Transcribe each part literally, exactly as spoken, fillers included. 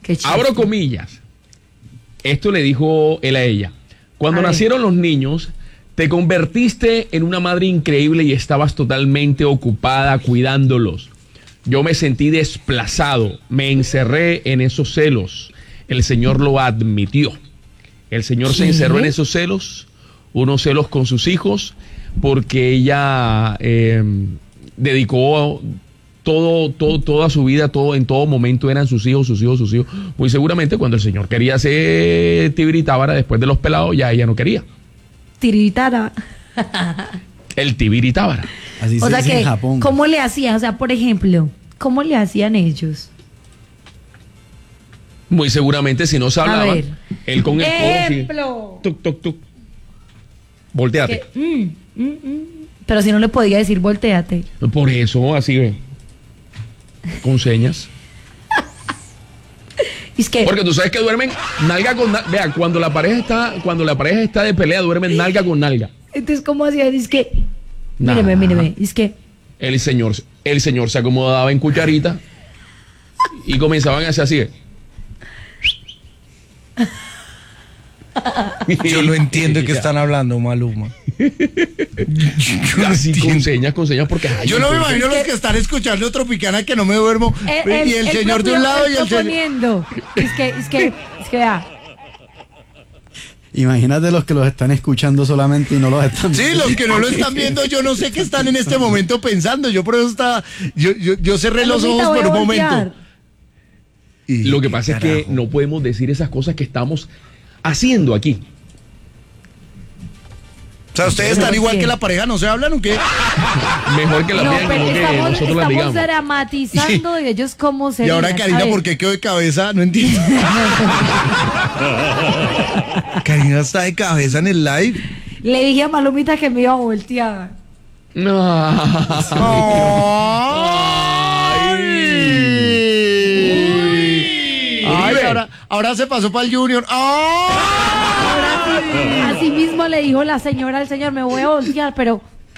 Qué chiste. Abro comillas. Esto le dijo él a ella. Cuando A nacieron los niños, te convertiste en una madre increíble y estabas totalmente ocupada cuidándolos. Yo me sentí desplazado, me encerré en esos celos. El Señor lo admitió. El Señor ¿Qué? se encerró en esos celos, unos celos con sus hijos, porque ella eh, dedicó todo, todo, toda su vida, todo, en todo momento eran sus hijos, sus hijos, sus hijos. Muy seguramente cuando el Señor quería hacer tibiritábara después de los pelados, ya ella no quería. Tiritara. El tibiritábara. Así O se sea dice que, en Japón. ¿cómo le hacían? O sea, por ejemplo, ¿cómo le hacían ellos? Muy seguramente si no se A hablaban, ver. él con el codo así, Ejemplo. tuc, tuc, tuc. Volteate. Que, mm, mm, mm. Pero si no le podía decir volteate. Por eso, así ve. Con señas. Es que Porque tú sabes que duermen nalga con nalga. Vea, cuando la pareja está, cuando la pareja está de pelea, duermen nalga con nalga. entonces ¿cómo hacían? Es que Nah. míreme, míreme, es que El señor, el señor se acomodaba en cucharita y comenzaban a hacer así. Yo no entiendo de qué están hablando, Maluma. Así con señas, con señas, porque ay, Yo no me entonces- imagino los que están escuchando Tropicana que no me duermo. el, el- y el, el señor de propio- un lado y el señor. proponiendo. Es que, es que, es que vea. Imagínate los que los están escuchando solamente y no los están Sí, los que no lo están viendo, yo no sé qué están en este momento pensando. Yo por eso estaba. Yo, yo, yo cerré los Palomita, ojos voy por a un voltear. momento. Y- Lo que pasa es que carajo. no podemos decir esas cosas que estamos haciendo aquí. O sea, ¿ustedes están igual que la pareja? ¿No se hablan o qué? Mejor que la No, vean pero como que estamos, nosotros la estamos digamos. dramatizando de ellos cómo se Y ahora Karina, ¿por qué quedó de cabeza? No entiendo. Karina está de cabeza en el live. Le dije a Malumita que me iba a voltear. No. ¡Ay! Ay, ahora, ahora se pasó para el Junior. ¡Ay! Así mismo le dijo la señora al señor, me voy a voltear, pero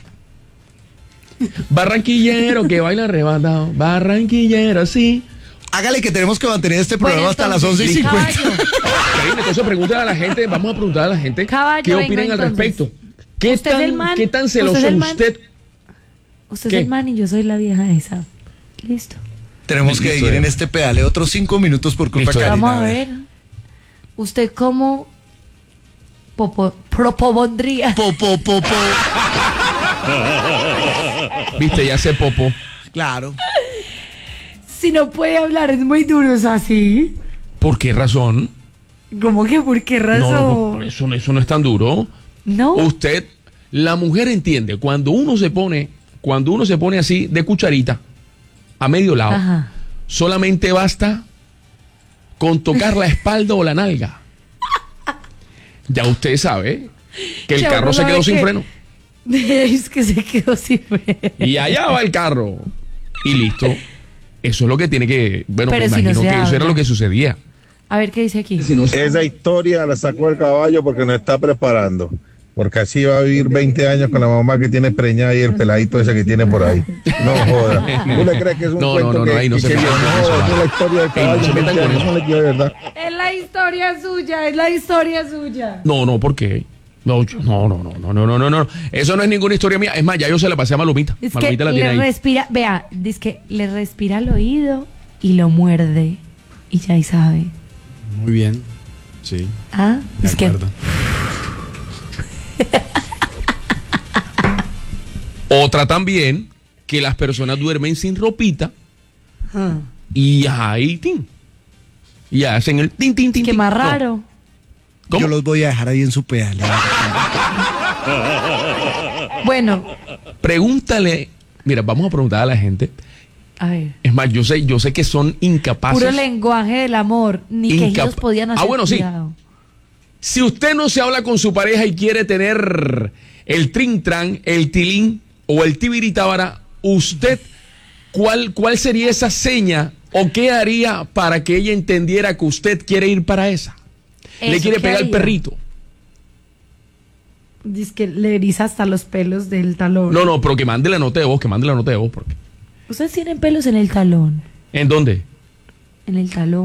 Barranquillero que baila arrebatado. Barranquillero, sí. Hágale que tenemos que mantener este Bueno, programa hasta las entonces, once y cincuenta. caballo, Karina, entonces pregúntale a la gente, vamos a preguntar a la gente Caballo, qué venga, opinan al entonces. respecto. ¿Qué ¿Usted es el tan, man? ¿Qué tan ¿Usted celoso es el man? usted? usted ¿Qué? es el man y yo soy la vieja esa. Listo. Tenemos que Listo, ir en eh. este pedale otros cinco minutos por culpa Listo, de eh. Karina. Vamos a ver. ¿Usted cómo popo, propondría? Po, po, po, po. Viste, ya se popó. Claro. Si no puede hablar, es muy duro, ¿es así? ¿Por qué razón? ¿Cómo que por qué No, razón? no, eso, no- eso no es tan duro. No. Usted, la mujer entiende, cuando uno se pone, cuando uno se pone así de cucharita, a medio lado, Ajá. solamente basta con tocar la espalda o la nalga. Ya usted sabe que el Ya carro uno se sabe quedó sin que- freno. Es que se quedó sin freno. Y allá va el carro. Y listo. Eso es lo que tiene que. Bueno, Pero me si no imagino se que eso habla. era lo que sucedía. A ver qué dice aquí. Esa historia la sacó el caballo porque nos está preparando. Porque así va a vivir veinte años con la mamá que tiene preñada y el peladito ese que tiene por ahí. No joda. ¿Tú le crees que es un No, no, cuento no, que, no, ahí no que- se que metan yo- con no, eso, esa es va. la historia del Ey, no caballo? se metan con veinte eso. años, de verdad. Es la historia suya, es la historia suya. No, no, ¿por qué? No, yo- no, no, no, no, no, no, no, no. Eso no es ninguna historia mía. Es más, ya yo se la pasé a Malumita. Es que Malumita la tiene le ahí. respira, vea, dice que le respira al oído y lo muerde. Y ya ahí sabe. Muy bien. Sí. Ah, De es que acuerdo. Otra también, que las personas duermen sin ropita ah, y ahí, tin. Y hacen el tin, tin, tin. que tin. más No. raro. ¿Cómo? Yo los voy a dejar ahí en su pedale. Bueno, Pregúntale. Mira, vamos a preguntar a la gente. a ver. Es más, yo sé, yo sé que son incapaces. Puro lenguaje del amor. Ni Incap- que ellos podían hacer. Ah, bueno, sí. cuidado. Si usted no se habla con su pareja y quiere tener el trintran, el tilín o el tibiritábara, usted, ¿cuál, ¿cuál sería esa seña o qué haría para que ella entendiera que usted quiere ir para esa? Le ¿Eso quiere qué pegar al haría? perrito. Dice que le eriza hasta los pelos del talón. No, no, pero que mande la nota de voz, que mande la nota de voz. Porque... Ustedes tienen pelos en el talón. ¿En dónde? En el talón.